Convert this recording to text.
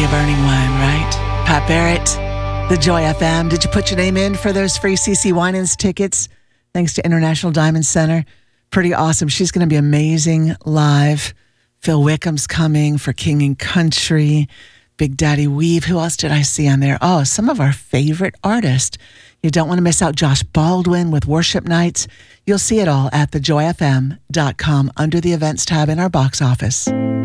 a burning one, right? Pat Barrett, the Joy FM. Did you put your name in for those free CeCe Winans tickets? Thanks to International Diamond Center. Pretty awesome. She's going to be amazing live. Phil Wickham's coming for King and Country. Big Daddy Weave. Who else did I see on there? Oh, some of our favorite artists. You don't want to miss out. Josh Baldwin with Worship Nights. You'll see it all at thejoyfm.com under the events tab in our box office.